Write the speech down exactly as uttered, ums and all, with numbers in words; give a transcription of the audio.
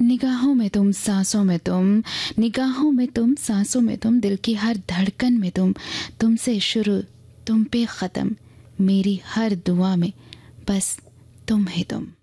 निगाहों में तुम, सांसों में तुम, निगाहों में तुम, सांसों में तुम, दिल की हर धड़कन में तुम, तुमसे शुरू तुम पे ख़त्म, मेरी हर दुआ में बस तुम ही तुम।